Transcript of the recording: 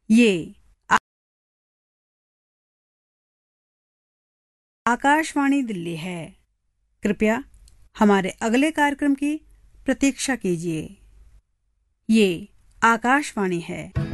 ये आकाशवाणी दिल्ली है। कृपया हमारे अगले कार्यक्रम की प्रतीक्षा कीजिए। ये आकाशवाणी है।